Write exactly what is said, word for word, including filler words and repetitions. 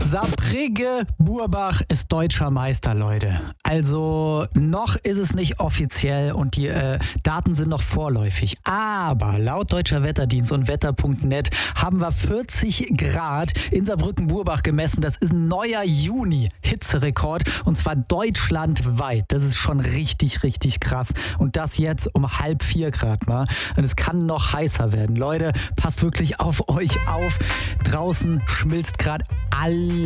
Saarbrügge Burbach ist deutscher Meister, Leute. Also noch ist es nicht offiziell und die äh, Daten sind noch vorläufig. Aber laut Deutscher Wetterdienst und wetter punkt net haben wir vierzig Grad in Saarbrücken-Burbach gemessen. Das ist ein neuer Juni-Hitzerekord und zwar deutschlandweit. Das ist schon richtig, richtig krass. Und das jetzt um halb vier Grad mal. Und es kann noch heißer werden. Leute, passt wirklich auf euch auf. Draußen schmilzt gerade alles